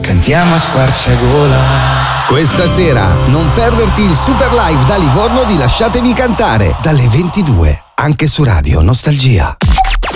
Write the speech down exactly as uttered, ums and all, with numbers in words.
cantiamo a squarciagola. Questa sera non perderti il super live da Livorno di Lasciatevi cantare dalle ventidue, anche su Radio Nostalgia.